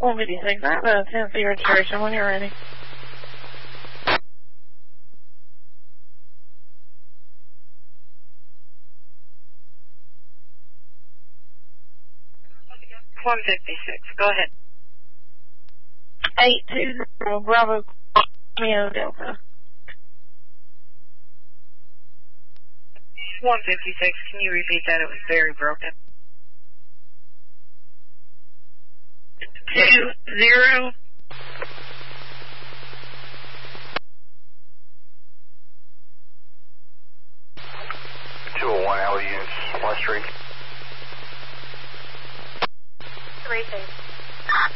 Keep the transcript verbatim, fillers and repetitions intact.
one fifty-six, I have a Tennessee registration when you're ready. one fifty-six, go ahead. eight two zero Bravo Romeo Delta. one fifty-six, can you repeat that? It was very broken. Two zero. two oh one Alley units, West Street.